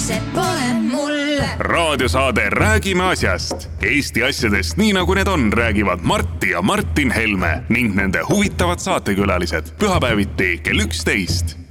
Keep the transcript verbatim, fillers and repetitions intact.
see pole mulle. Raadiosaade Räägime asjast. Eesti asjadest nii nagu need on, räägivad Martti ja Martin Helme ning nende huvitavad saatekülalised pühapäeviti kell üksteist.